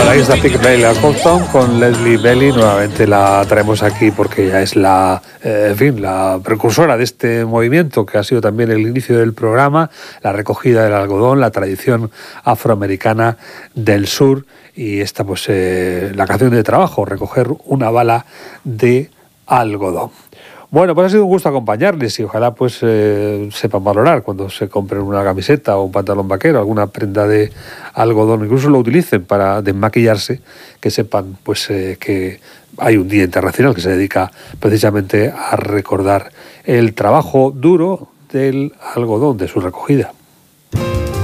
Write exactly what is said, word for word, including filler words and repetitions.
Ahí está Picklebell Compton con Leslie Belly. Nuevamente la traemos aquí porque ella es la, eh, en fin, la precursora de este movimiento que ha sido también el inicio del programa, la recogida del algodón, la tradición afroamericana del sur y esta pues eh, la canción de trabajo, recoger una bala de algodón. Bueno, pues ha sido un gusto acompañarles y ojalá pues eh, sepan valorar cuando se compren una camiseta o un pantalón vaquero, alguna prenda de algodón, incluso lo utilicen para desmaquillarse, que sepan pues eh, que hay un día internacional que se dedica precisamente a recordar el trabajo duro del algodón, de su recogida.